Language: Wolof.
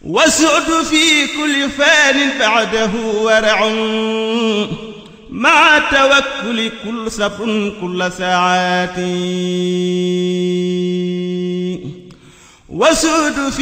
وسعد في كل فان بعده ورع مع توكل كل صبر كل ساعات وسعد